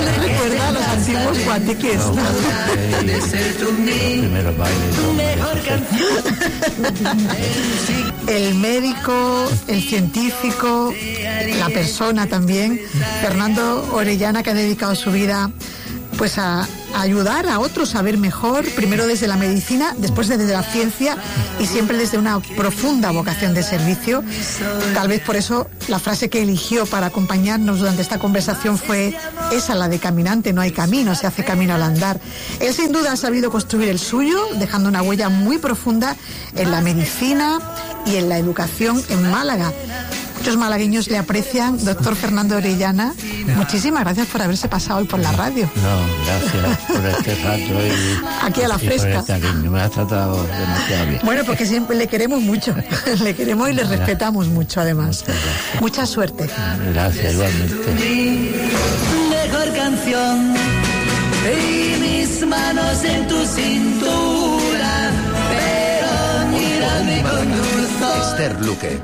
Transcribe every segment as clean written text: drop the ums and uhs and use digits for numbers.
le recuerda a los antiguos guateques. El médico, el científico, la persona también, Fernando Orellana, que ha dedicado su vida pues a ayudar a otros a ver mejor, primero desde la medicina, después desde la ciencia y siempre desde una profunda vocación de servicio. Tal vez por eso la frase que eligió para acompañarnos durante esta conversación fue esa, la de caminante, no hay camino, se hace camino al andar. Él sin duda ha sabido construir el suyo, dejando una huella muy profunda en la medicina y en la educación en Málaga. Muchos malagueños le aprecian. Doctor Fernando Orellana, muchísimas gracias por haberse pasado hoy por la radio. No, gracias por este rato. Aquí a la fresca. Me has tratado demasiado bien. Bueno, porque siempre le queremos mucho. Le queremos y le respetamos mucho, además. Mucha suerte. Gracias, igualmente. Mejor canción y mis manos en tu cintura, pero mírame con dulzor. Esther Luque.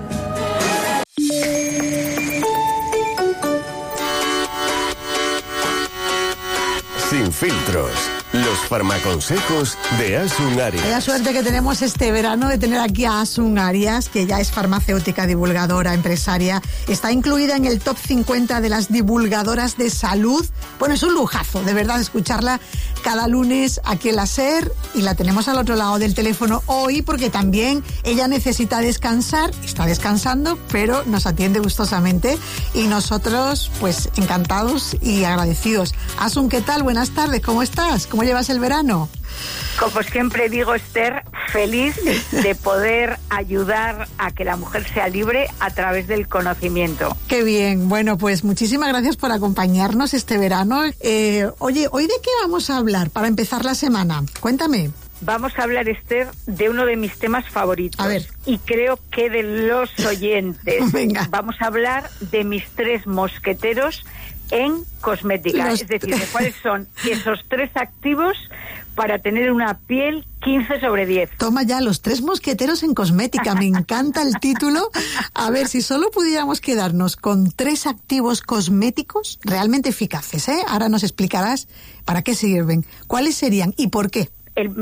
Sin filtros, los farmaconsejos de Asun Arias. La suerte que tenemos este verano de tener aquí a Asun Arias, que ya es farmacéutica, divulgadora, empresaria. Está incluida en el top 50 de las divulgadoras de salud. Bueno, es un lujazo, de verdad, escucharla cada lunes aquí en la SER. Y la tenemos al otro lado del teléfono hoy porque también ella necesita descansar. Está descansando, pero nos atiende gustosamente. Y nosotros, pues, encantados y agradecidos. Asun, ¿qué tal? Buenas tardes, ¿cómo estás? ¿Cómo llevas el verano? Como siempre digo, Esther, feliz de poder ayudar a que la mujer sea libre a través del conocimiento. Qué bien. Bueno, pues muchísimas gracias por acompañarnos este verano. Oye, ¿hoy de qué vamos a hablar para empezar la semana? Cuéntame. Vamos a hablar, Esther, de uno de mis temas favoritos. A ver. Y creo que de los oyentes. Venga. Vamos a hablar de mis 3 mosqueteros en cosmética. Es decir, de cuáles son esos 3 activos para tener una piel 15/10. Toma ya, los 3 mosqueteros en cosmética. Me encanta el título. A ver, si solo pudiéramos quedarnos con 3 activos cosméticos realmente eficaces, ¿eh? Ahora nos explicarás para qué sirven, cuáles serían y por qué.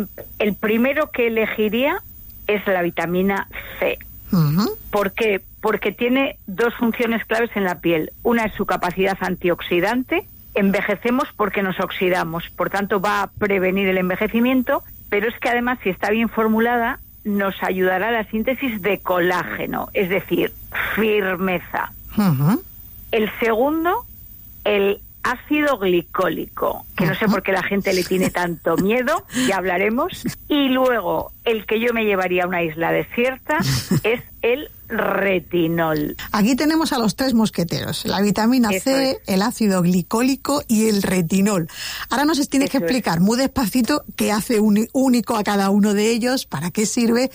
El primero que elegiría es la vitamina C. Uh-huh. ¿Por qué? Porque tiene 2 funciones claves en la piel. Una es su capacidad antioxidante. Envejecemos porque nos oxidamos, por tanto va a prevenir el envejecimiento, pero es que además, si está bien formulada, nos ayudará a la síntesis de colágeno, es decir, firmeza. Uh-huh. El segundo, el ácido glicólico, que no sé por qué la gente le tiene tanto miedo, ya hablaremos. Y luego, el que yo me llevaría a una isla desierta es el retinol. Aquí tenemos a los 3 mosqueteros, la vitamina C, el ácido glicólico y el retinol. Ahora nos tienes que explicar muy despacito qué hace único a cada uno de ellos, para qué sirve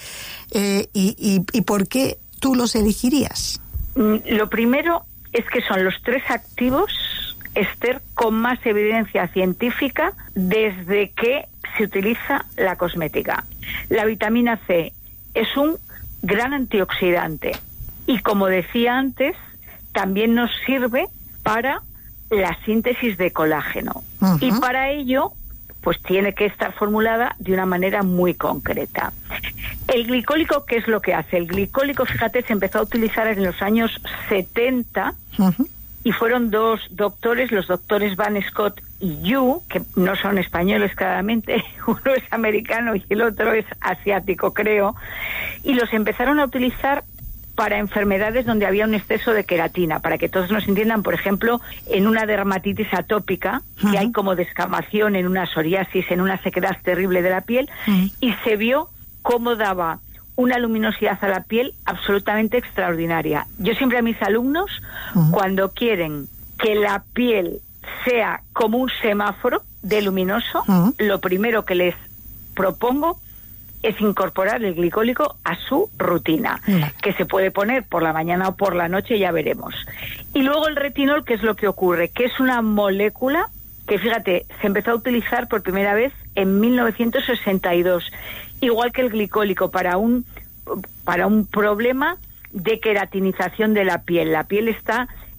y por qué tú los elegirías. Lo primero es que son los 3 activos, Esther, con más evidencia científica desde que se utiliza la cosmética. La vitamina C es un gran antioxidante y, como decía antes, también nos sirve para la síntesis de colágeno. Uh-huh. Y para ello, pues tiene que estar formulada de una manera muy concreta. El glicólico, ¿qué es lo que hace? El glicólico, fíjate, se empezó a utilizar en los años 70. Uh-huh. Y fueron 2 doctores, los doctores Van Scott y Yu, que no son españoles claramente, uno es americano y el otro es asiático, creo, y los empezaron a utilizar para enfermedades donde había un exceso de queratina, para que todos nos entiendan, por ejemplo, en una dermatitis atópica, que hay como descamación, en una psoriasis, en una sequedad terrible de la piel, y se vio cómo daba una luminosidad a la piel absolutamente extraordinaria. Yo siempre a mis alumnos, cuando quieren que la piel sea como un semáforo de luminoso, lo primero que les propongo es incorporar el glicólico a su rutina, que se puede poner por la mañana o por la noche, ya veremos. Y luego el retinol, ¿qué es lo que ocurre? Que es una molécula que, fíjate, se empezó a utilizar por primera vez en 1962, igual que el glicólico, para un problema de queratinización de la piel. La piel está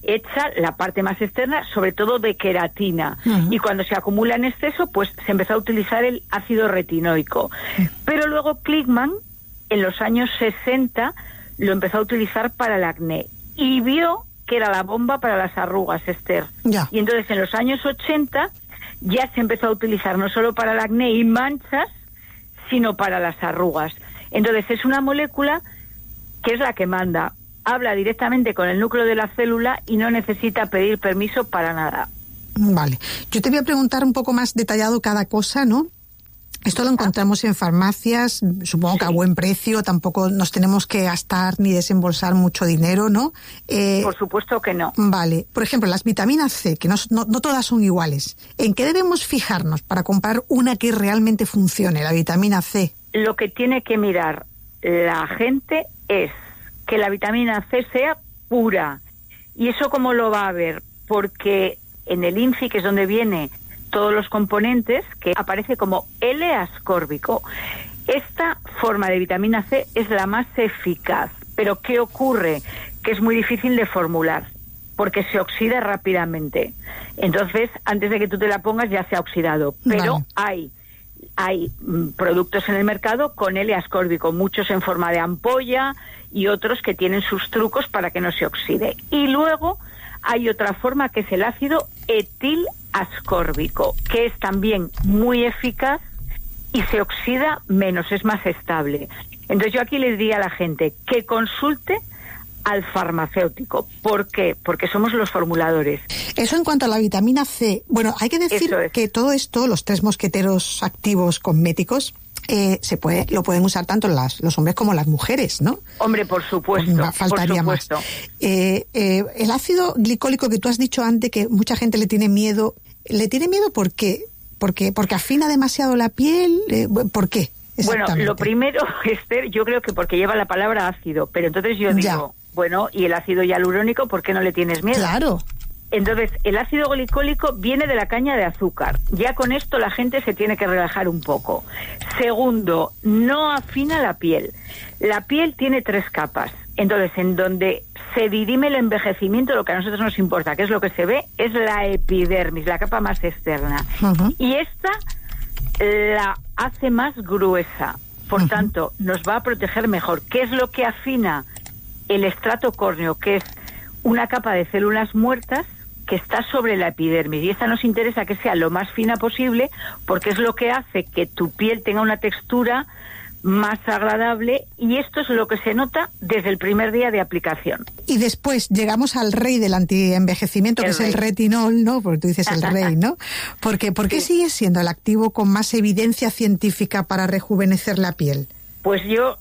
hecha la parte más externa, sobre todo de queratina. Y cuando se acumula en exceso, pues se empezó a utilizar el ácido retinoico. Pero luego Kligman, en los años 60, lo empezó a utilizar para el acné. Y vio que era la bomba para las arrugas, Esther. Ya. Y entonces en los años 80 ya se empezó a utilizar no solo para el acné y manchas, sino para las arrugas. Entonces es una molécula que es la que manda. Habla directamente con el núcleo de la célula y no necesita pedir permiso para nada. Vale. Yo te voy a preguntar un poco más detallado cada cosa, ¿no? Esto lo encontramos en farmacias, supongo que a buen precio, tampoco nos tenemos que gastar ni desembolsar mucho dinero, ¿no? Por supuesto que no. Vale. Por ejemplo, las vitaminas C, que no todas son iguales. ¿En qué debemos fijarnos para comprar una que realmente funcione, la vitamina C? Lo que tiene que mirar la gente es que la vitamina C sea pura. ¿Y eso cómo lo va a ver? Porque en el INFI, que es donde viene todos los componentes, que aparece como L-ascórbico. Esta forma de vitamina C es la más eficaz. Pero ¿qué ocurre? Que es muy difícil de formular, porque se oxida rápidamente. Entonces, antes de que tú te la pongas ya se ha oxidado. Pero vale. Hay productos en el mercado con L-ascórbico, muchos en forma de ampolla y otros que tienen sus trucos para que no se oxide. Y luego hay otra forma que es el ácido etilascórbico, que es también muy eficaz y se oxida menos, es más estable. Entonces yo aquí les diría a la gente que consulte al farmacéutico. ¿Por qué? Porque somos los formuladores. Eso en cuanto a la vitamina C. Bueno, hay que decir que todo esto, los 3 mosqueteros activos cosméticos, lo pueden usar tanto los hombres como las mujeres, ¿no? Hombre, por supuesto. Faltaría por supuesto. más. El ácido glicólico que tú has dicho antes, que mucha gente le tiene miedo. ¿Le tiene miedo por qué? Porque afina demasiado la piel. ¿Por qué? Bueno, lo primero, Esther, yo creo que porque lleva la palabra ácido, pero entonces yo digo, bueno, ¿y el ácido hialurónico por qué no le tienes miedo? Claro. Entonces, el ácido glicólico viene de la caña de azúcar. Ya con esto la gente se tiene que relajar un poco. Segundo, no afina la piel. La piel tiene 3 capas. Entonces, en donde se dirime el envejecimiento, lo que a nosotros nos importa, que es lo que se ve, es la epidermis, la capa más externa. Y esta la hace más gruesa. Por tanto, nos va a proteger mejor. ¿Qué es lo que afina? El estrato córneo, que es una capa de células muertas que está sobre la epidermis, y esta nos interesa que sea lo más fina posible porque es lo que hace que tu piel tenga una textura más agradable, y esto es lo que se nota desde el primer día de aplicación. Y después llegamos al rey del antienvejecimiento, que es el retinol, ¿no? Porque tú dices el rey, ¿no? ¿Por qué sigue siendo el activo con más evidencia científica para rejuvenecer la piel? Pues yo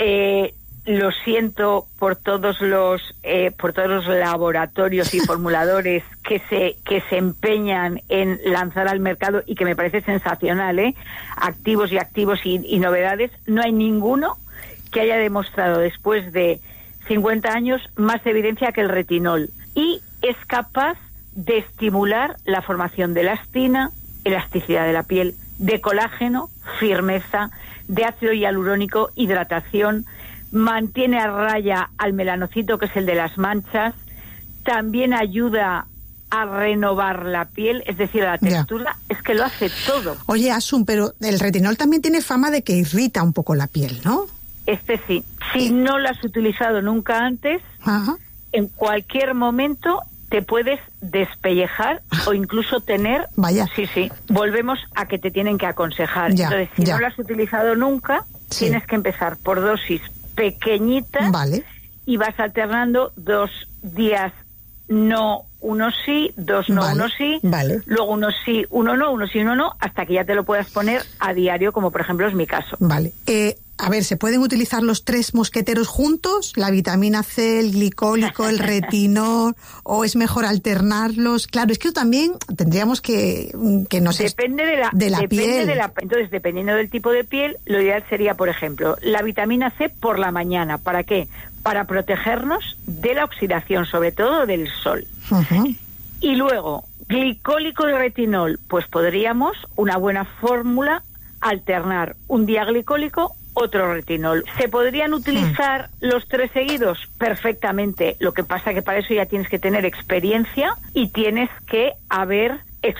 lo siento por todos los laboratorios y formuladores que se empeñan en lanzar al mercado, y que me parece sensacional, activos y novedades. No hay ninguno que haya demostrado después de 50 años más evidencia que el retinol, y es capaz de estimular la formación de elastina, elasticidad de la piel, de colágeno, firmeza, de ácido hialurónico, hidratación. Mantiene a raya al melanocito, que es el de las manchas. También ayuda a renovar la piel, es decir, a la textura. Es que lo hace todo. Oye, Asun, pero el retinol también tiene fama de que irrita un poco la piel, ¿no? Sí. Si no lo has utilizado nunca antes, en cualquier momento te puedes despellejar o incluso tener... Vaya. Sí. Volvemos a que te tienen que aconsejar. Entonces, si no lo has utilizado nunca, tienes que empezar por dosis pequeñitas, y vas alternando 2 días no, 1 sí, 2 no, 1 sí, luego 1 sí, 1 no, 1 sí, 1 no, hasta que ya te lo puedas poner a diario, como por ejemplo es mi caso. Vale. A ver, ¿se pueden utilizar los 3 mosqueteros juntos? ¿La vitamina C, el glicólico, el retinol? ¿O es mejor alternarlos? Claro, es que también tendríamos que no sé... Depende de la piel. Entonces, dependiendo del tipo de piel, lo ideal sería, por ejemplo, la vitamina C por la mañana. ¿Para qué? Para protegernos de la oxidación, sobre todo del sol. Y luego, glicólico y retinol, pues podríamos, una buena fórmula, alternar un día glicólico, otro retinol. ¿Se podrían utilizar los 3 seguidos? Perfectamente. Lo que pasa que para eso ya tienes que tener experiencia y tienes que haber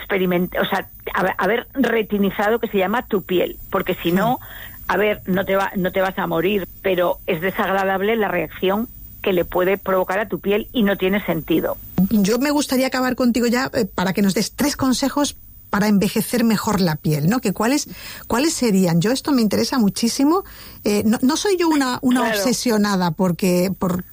haber retinizado, que se llama tu piel, porque si no, no te vas a morir, pero es desagradable la reacción que le puede provocar a tu piel y no tiene sentido. Yo me gustaría acabar contigo ya para que nos des 3 consejos para envejecer mejor la piel, ¿no? Que ¿cuáles serían? Yo esto me interesa muchísimo. No soy yo una claro, obsesionada porque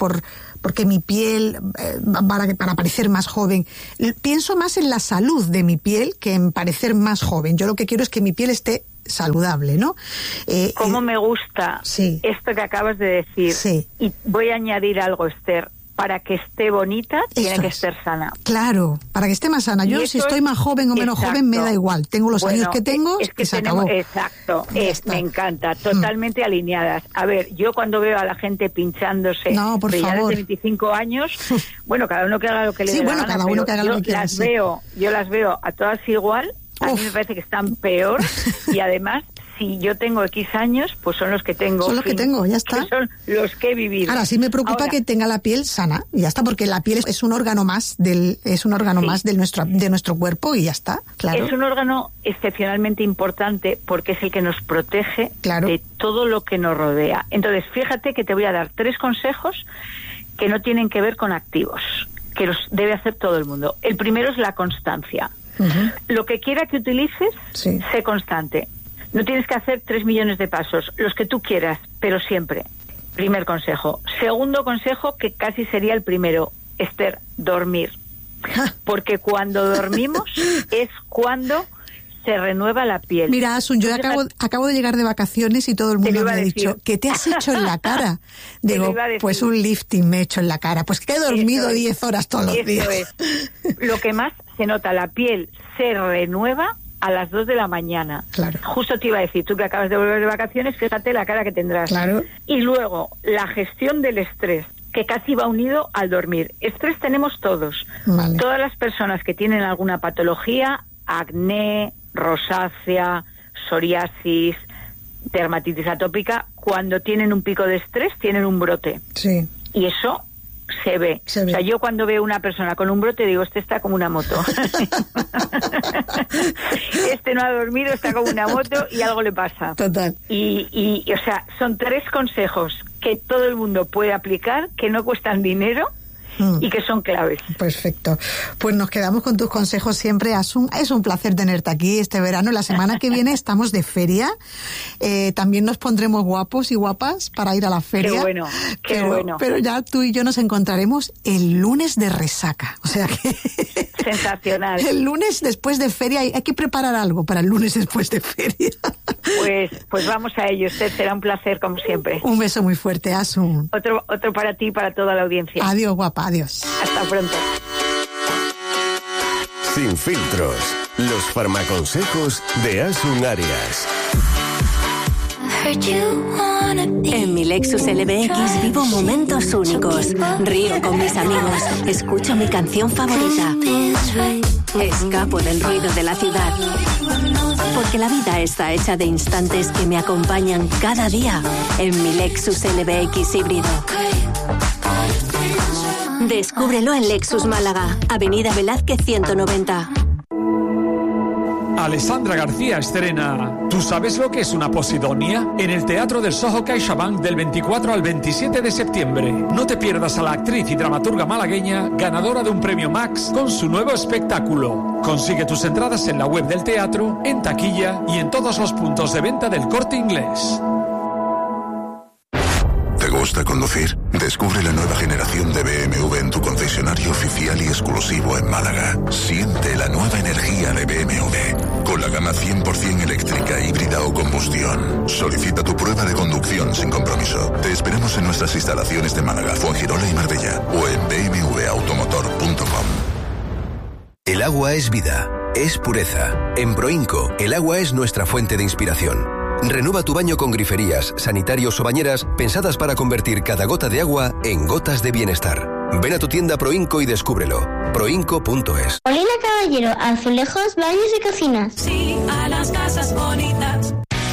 mi piel para parecer más joven. Pienso más en la salud de mi piel que en parecer más joven. Yo lo que quiero es que mi piel esté saludable, ¿no? Cómo me gusta esto que acabas de decir. Sí. Y voy a añadir algo, Esther. Para que esté bonita, tiene que estar sana. Claro, para que esté más sana. Yo, si estoy más joven o menos joven, me da igual. Tengo los años que tengo, se acabó. Exacto, me encanta. Totalmente alineadas. A ver, yo cuando veo a la gente pinchándose de 25 años, bueno, cada uno que haga lo que le dé la gana, cada uno que haga lo que quiera. Yo las veo a todas igual. A mí me parece que están peor y además, si yo tengo X años, pues son los que tengo. Son los que tengo, ya está. Son los que he vivido. Ahora, sí me preocupa que tenga la piel sana, y ya está, porque la piel es un órgano más más de nuestro cuerpo y ya está, claro. Es un órgano excepcionalmente importante porque es el que nos protege de todo lo que nos rodea. Entonces, fíjate que te voy a dar 3 consejos que no tienen que ver con activos, que los debe hacer todo el mundo. El primero es la constancia. Uh-huh. Lo que quiera que utilices, sé constante. No tienes que hacer 3 millones de pasos, los que tú quieras, pero siempre. Primer consejo. Segundo consejo, que casi sería el primero, Esther, dormir. Porque cuando dormimos es cuando se renueva la piel. Mira, Asun, yo acabo de llegar de vacaciones y todo el mundo me ha dicho, ¿qué te has hecho en la cara? Digo, pues un lifting me he hecho en la cara. Pues que he dormido 10 horas todos los días. Lo que más se nota, la piel se renueva a las 2 de la mañana. Claro. Justo te iba a decir, tú que acabas de volver de vacaciones, fíjate la cara que tendrás. Claro. Y luego, la gestión del estrés, que casi va unido al dormir. Estrés tenemos todos. Vale. Todas las personas que tienen alguna patología, acné, rosácea, psoriasis, dermatitis atópica, cuando tienen un pico de estrés, tienen un brote. Sí. Y eso se ve. O sea, yo cuando veo una persona con un brote digo, este está como una moto. Este no ha dormido, está como una moto y algo le pasa. Total. Y o sea, son 3 consejos que todo el mundo puede aplicar, que no cuestan dinero y que son claves. Perfecto. Pues nos quedamos con tus consejos siempre, Asun. Es un placer tenerte aquí este verano. La semana que viene estamos de feria. También nos pondremos guapos y guapas para ir a la feria. Qué bueno. Pero ya tú y yo nos encontraremos el lunes de resaca. O sea que... Sensacional. El lunes después de feria hay que preparar algo para el lunes después de feria. Pues vamos a ello. Será un placer como siempre. Un beso muy fuerte, Asun. Otro para ti y para toda la audiencia. Adiós, guapa. Adiós. Hasta pronto. Sin filtros, los farmaconsejos de Asun Arias. En mi Lexus LBX vivo momentos únicos. Río con mis amigos. Escucho mi canción favorita. Escapo del ruido de la ciudad. Porque la vida está hecha de instantes que me acompañan cada día en mi Lexus LBX híbrido. Descúbrelo en Lexus Málaga, Avenida Velázquez 190. Alessandra García estrena ¿Tú sabes lo que es una posidonia? En el Teatro del Soho CaixaBank del 24 al 27 de septiembre. No te pierdas a la actriz y dramaturga malagueña ganadora de un premio Max con su nuevo espectáculo. Consigue tus entradas en la web del teatro, en taquilla y en todos los puntos de venta del Corte Inglés. ¿Te gusta conducir? Descubre la nueva generación de BMW en tu concesionario oficial y exclusivo en Málaga. Siente la nueva energía de BMW. Con la gama 100% eléctrica, híbrida o combustión. Solicita tu prueba de conducción sin compromiso. Te esperamos en nuestras instalaciones de Málaga, Fuengirola y Marbella o en bmwautomotor.com. El agua es vida, es pureza. En Proinco, el agua es nuestra fuente de inspiración. Renueva tu baño con griferías, sanitarios o bañeras pensadas para convertir cada gota de agua en gotas de bienestar. Ven a tu tienda Proinco y descúbrelo. Proinco.es. Olina Caballero, azulejos, baños y cocinas. Sí, a las casas bonitas. En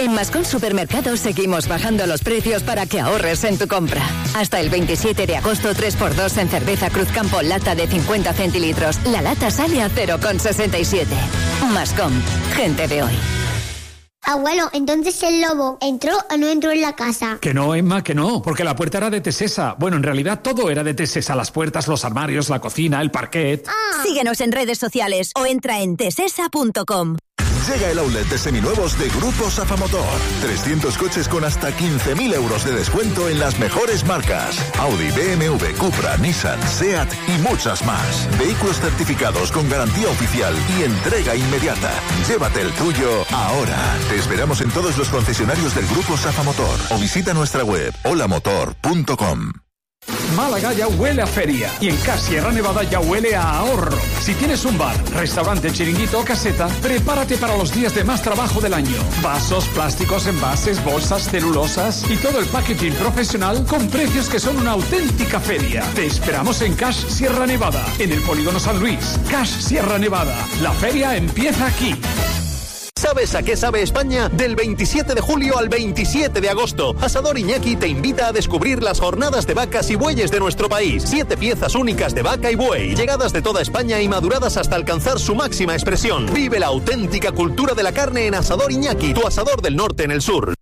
En Mascón Supermercados seguimos bajando los precios para que ahorres en tu compra. Hasta el 27 de agosto 3x2 en cerveza Cruzcampo lata de 50 centilitros. La lata sale a 0,67. Mascón, gente de hoy. Abuelo, entonces el lobo ¿entró o no entró en la casa? Que no, Emma, que no, porque la puerta era de Tesesa. Bueno, en realidad todo era de Tesesa. Las puertas, los armarios, la cocina, el parquet. Síguenos en redes sociales o entra en tesesa.com. Llega el outlet de seminuevos de Grupo Safamotor. 300 coches con hasta 15.000 euros de descuento en las mejores marcas. Audi, BMW, Cupra, Nissan, Seat y muchas más. Vehículos certificados con garantía oficial y entrega inmediata. Llévate el tuyo ahora. Te esperamos en todos los concesionarios del Grupo Safamotor o visita nuestra web holamotor.com. Málaga ya huele a feria y en Cash Sierra Nevada ya huele a ahorro. Si tienes un bar, restaurante, chiringuito o caseta, prepárate para los días de más trabajo del año. Vasos, plásticos, envases, bolsas, celulosas y todo el packaging profesional con precios que son una auténtica feria. Te esperamos en Cash Sierra Nevada, en el Polígono San Luis. Cash Sierra Nevada, la feria empieza aquí. ¿Sabes a qué sabe España? Del 27 de julio al 27 de agosto, Asador Iñaki te invita a descubrir las jornadas de vacas y bueyes de nuestro país. 7 piezas únicas de vaca y buey, llegadas de toda España y maduradas hasta alcanzar su máxima expresión. Vive la auténtica cultura de la carne en Asador Iñaki, tu asador del norte en el sur.